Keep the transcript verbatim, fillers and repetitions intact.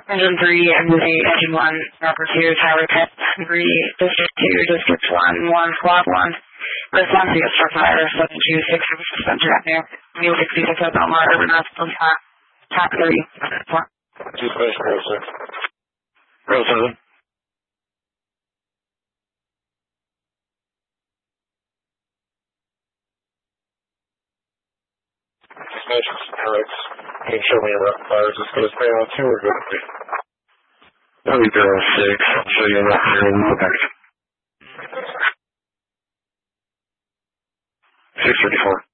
Engine three, engine eight, engine one, Rocker two, tower ten, three, district two, district one, one, squad one, response to Star Fire, seven two six, Center Avenue, Mule sixty-six, Belmar, Urban Hospital, top, top three, four. Two space, row six. Row seven. Destinations, correct. You can show me your route fires. It's going to stay on two or go to three. W zero six, I'll show you route zero, we'll go back. six thirty-four.